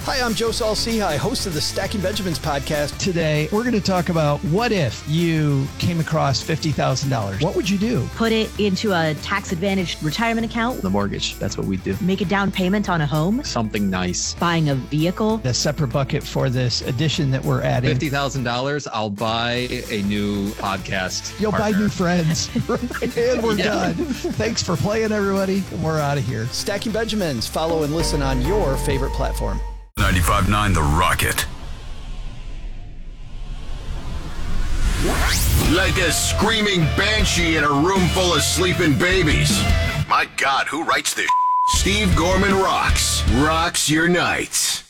Hi, I'm Joe Saul-Sehy, host of the Stacking Benjamins podcast. Today, we're going to talk about what if you came across $50,000? What would you do? Put it into a tax-advantaged retirement account. The mortgage, that's what we do. Make a down payment on a home. Something nice. Buying a vehicle. A separate bucket for this addition that we're adding. $50,000, I'll buy a new podcast. You'll buy new friends. And we're done. Thanks for playing, everybody. We're out of here. Stacking Benjamins. Follow and listen on your favorite platform. 95.9 The Rocket. Like a screaming banshee in a room full of sleeping babies. My God, who writes this? Steve Gorman rocks your nights.